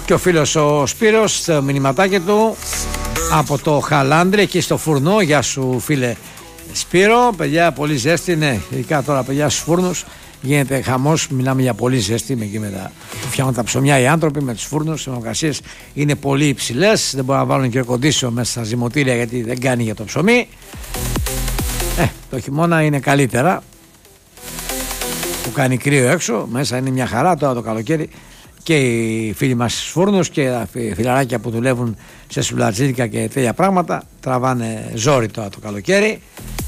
Και ο φίλος ο Σπύρος, το μηνυματάκι του από το Χαλάνδρη εκεί στο φουρνό. Γεια σου φίλε Σπύρο. Παιδιά, πολύ ζέστη, ναι, ειδικά τώρα παιδιά στους φούρνους γίνεται χαμός. Μιλάμε για πολύ ζέστη με εκεί με τα που φτιάχνουν τα ψωμιά οι άνθρωποι με τους φούρνους. Οι θερμοκρασίες είναι πολύ υψηλές. Δεν μπορούν να βάλουν και κοντίσιο μέσα στα ζυμωτήρια γιατί δεν κάνει για το ψωμί. Το χειμώνα είναι καλύτερα που κάνει κρύο έξω, μέσα είναι μια χαρά. Τώρα το καλοκαίρι και οι φίλοι μας στους φούρνους και τα φιλαράκια που δουλεύουν σε σουβλατζίδικα και τέτοια πράγματα τραβάνε ζόρι τώρα το καλοκαίρι.